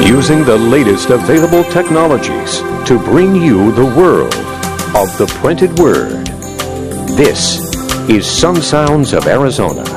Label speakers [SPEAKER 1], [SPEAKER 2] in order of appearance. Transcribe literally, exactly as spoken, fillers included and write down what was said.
[SPEAKER 1] Using the latest available technologies to bring you the world of the printed word. This is Sun Sounds of Arizona.